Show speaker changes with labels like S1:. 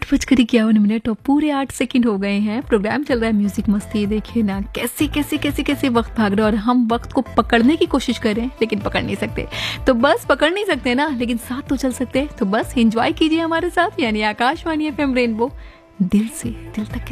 S1: 8:51 और पूरे 8 सेकंड हो गए हैं। प्रोग्राम चल रहा है म्यूजिक मस्ती। देखिए ना कैसे कैसे कैसे कैसे वक्त भाग रहा है और हम वक्त को पकड़ने की कोशिश कर रहे हैं लेकिन पकड़ नहीं सकते। तो बस पकड़ नहीं सकते ना, लेकिन साथ तो चल सकते हैं। तो बस एंजॉय कीजिए हमारे साथ, यानी आकाशवाणी FM रेनबो, दिल से दिल तक।